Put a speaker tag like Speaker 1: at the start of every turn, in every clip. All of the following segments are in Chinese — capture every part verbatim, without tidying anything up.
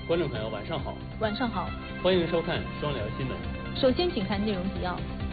Speaker 1: 观众朋友，晚上好。
Speaker 2: 晚上好，
Speaker 1: 欢迎收看双聊新闻。
Speaker 2: 首先，请看内容提要。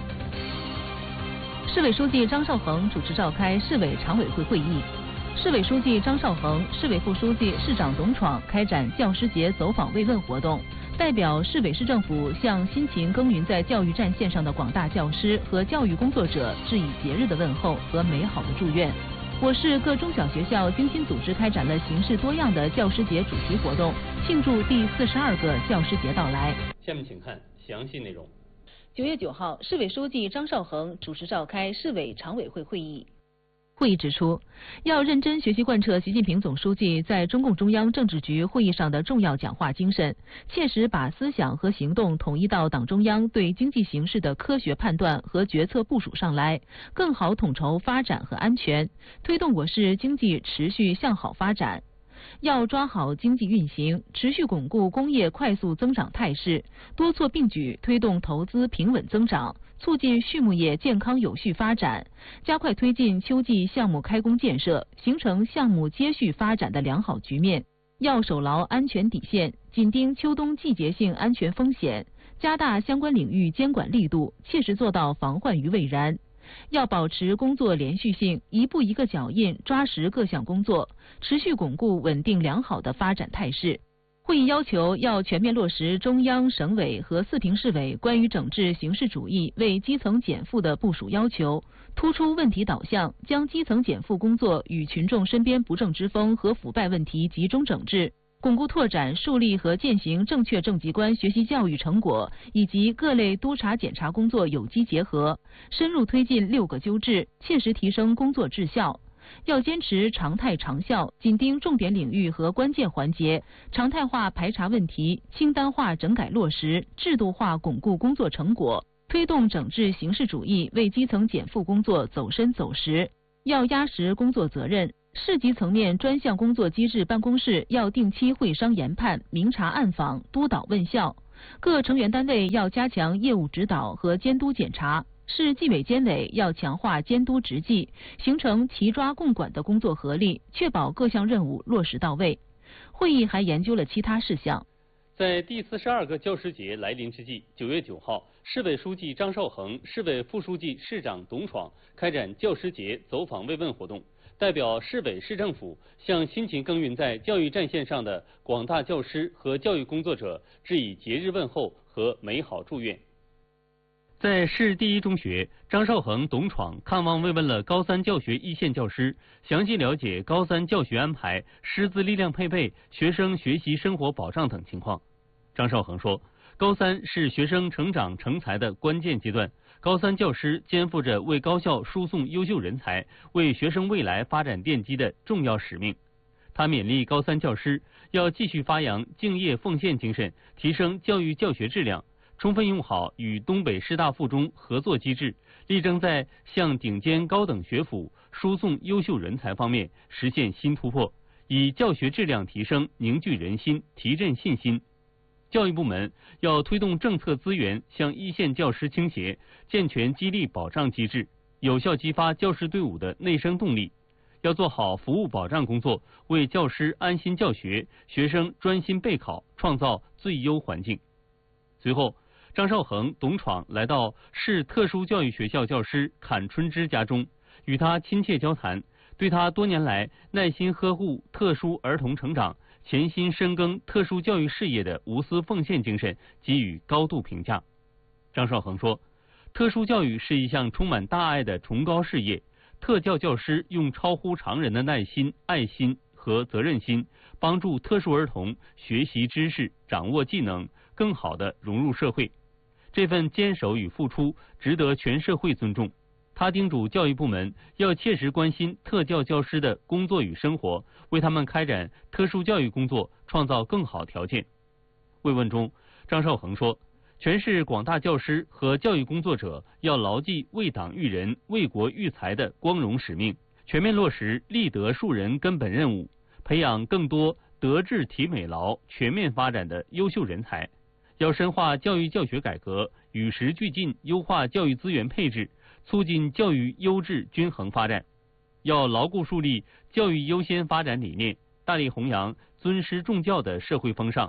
Speaker 3: 市委书记张绍恒主持召开市委常委会会议，市委书记张绍恒、市委副书记、市长董闯开展教师节走访慰问活动，代表市委市政府向辛勤耕耘在教育战线上的广大教师和教育工作者致以节日的问候和美好的祝愿。我市各中小学校精心组织开展了形式多样的教师节主题活动，庆祝第四十二个教师节到来。
Speaker 1: 下面请看详细内容。
Speaker 3: 九月九号，市委书记张绍恒主持召开市委常委会会议。会议指出，要认真学习贯彻习近平总书记在中共中央政治局会议上的重要讲话精神，切实把思想和行动统一到党中央对经济形势的科学判断和决策部署上来，更好统筹发展和安全，推动我市经济持续向好发展。要抓好经济运行，持续巩固工业快速增长态势，多措并举推动投资平稳增长，促进畜牧业健康有序发展，加快推进秋季项目开工建设，形成项目接续发展的良好局面。要守牢安全底线，紧盯秋冬季节性安全风险，加大相关领域监管力度，切实做到防患于未然。要保持工作连续性，一步一个脚印，抓实各项工作，持续巩固稳定良好的发展态势。会议要求要全面落实中央、省委和四平市委关于整治形式主义为基层减负的部署要求，突出问题导向，将基层减负工作与群众身边不正之风和腐败问题集中整治，巩固拓展树立和践行正确正极观学习教育成果以及各类督查检查工作有机结合，深入推进六个纠治，切实提升工作质效。要坚持常态长效，紧盯重点领域和关键环节，常态化排查问题，清单化整改落实，制度化巩固工作成果，推动整治形式主义为基层减负工作走深走实。要压实工作责任，市级层面专项工作机制办公室要定期会商研判，明察暗访，督导问效。各成员单位要加强业务指导和监督检查，市纪委监委要强化监督执纪，形成齐抓共管的工作合力，确保各项任务落实到位。会议还研究了其他事项。
Speaker 1: 在第四十二个教师节来临之际，九月九号，市委书记张绍恒、市委副书记、市长董闯开展教师节走访慰问活动，代表市委市政府向辛勤耕耘在教育战线上的广大教师和教育工作者致以节日问候和美好祝愿。在市第一中学，张绍恒、董闯看望慰问了高三教学一线教师，详细了解高三教学安排、师资力量配备、学生学习生活保障等情况。张绍恒说，高三是学生成长成才的关键阶段，高三教师肩负着为高校输送优秀人才、为学生未来发展奠基的重要使命。他勉励高三教师要继续发扬敬业奉献精神，提升教育教学质量，充分用好与东北师大附中合作机制，力争在向顶尖高等学府输送优秀人才方面实现新突破，以教学质量提升凝聚人心，提振信心。教育部门要推动政策资源向一线教师倾斜，健全激励保障机制，有效激发教师队伍的内生动力。要做好服务保障工作，为教师安心教学、学生专心备考创造最优环境。随后，张绍恒、董闯来到市特殊教育学校教师阚春芝家中，与他亲切交谈，对他多年来耐心呵护特殊儿童成长、潜心深耕特殊教育事业的无私奉献精神给予高度评价。张绍恒说，特殊教育是一项充满大爱的崇高事业，特教教师用超乎常人的耐心、爱心和责任心，帮助特殊儿童学习知识、掌握技能，更好地融入社会。这份坚守与付出值得全社会尊重。他叮嘱教育部门要切实关心特教教师的工作与生活，为他们开展特殊教育工作创造更好条件。慰问中，张绍恒说，全市广大教师和教育工作者要牢记为党育人、为国育才的光荣使命，全面落实立德树人根本任务，培养更多德智体美劳全面发展的优秀人才。要深化教育教学改革，与时俱进优化教育资源配置，促进教育优质均衡发展。要牢固树立教育优先发展理念，大力弘扬尊师重教的社会风尚，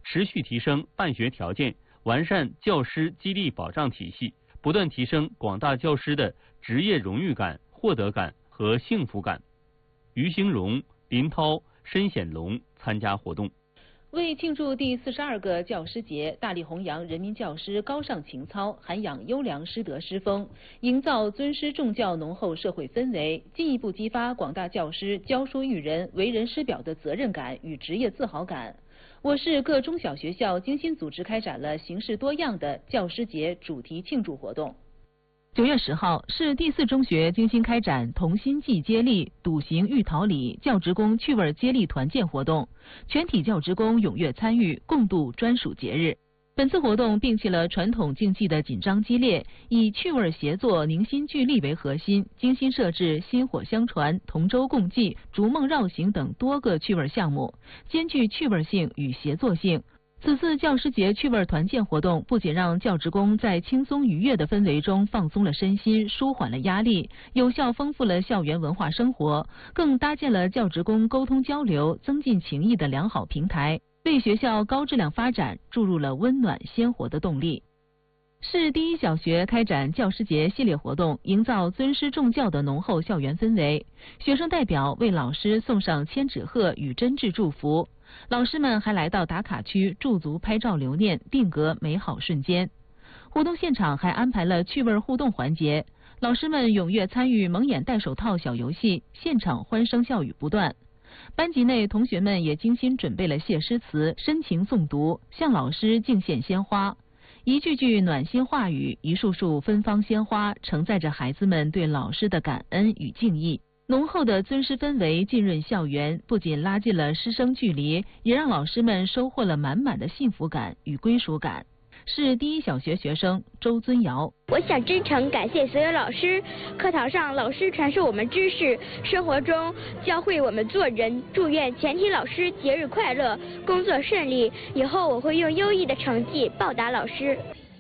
Speaker 1: 持续提升办学条件，完善教师激励保障体系，不断提升广大教师的职业荣誉感、获得感和幸福感。于兴荣、林涛、申显龙参加活动。
Speaker 3: 为庆祝第四十二个教师节，大力弘扬人民教师高尚情操，涵养优良师德师风，营造尊师重教浓厚社会氛围，进一步激发广大教师教书育人、为人师表的责任感与职业自豪感。我市各中小学校精心组织开展了形式多样的教师节主题庆祝活动。九月十号，市第四中学精心开展同心记接力、笃行育桃李教职工趣味接力团建活动，全体教职工踊跃参与，共度专属节日。本次活动摒弃了传统竞技的紧张激烈，以趣味协作、凝心聚力为核心，精心设置薪火相传、同舟共济、逐梦绕行等多个趣味项目，兼具趣味性与协作性。此次教师节趣味团建活动不仅让教职工在轻松愉悦的氛围中放松了身心，舒缓了压力，有效丰富了校园文化生活，更搭建了教职工沟通交流、增进情谊的良好平台，为学校高质量发展注入了温暖鲜活的动力。市第一小学开展教师节系列活动，营造尊师重教的浓厚校园氛围。学生代表为老师送上千纸鹤与真挚祝福，老师们还来到打卡区驻足拍照留念，定格美好瞬间。活动现场还安排了趣味互动环节，老师们踊跃参与蒙眼戴手套小游戏，现场欢声笑语不断。班级内同学们也精心准备了谢诗词，深情诵读，向老师敬献鲜花。一句句暖心话语，一束束芬芳鲜花，承载着孩子们对老师的感恩与敬意。浓厚的尊师氛围浸润校园，不仅拉近了师生距离，也让老师们收获了满满的幸福感与归属感。市第一小学学生周尊尧，
Speaker 4: 我想真诚感谢所有老师，课堂上老师传授我们知识，生活中教会我们做人。祝愿全体老师节日快乐，工作顺利，以后我会用优异的成绩报答老师。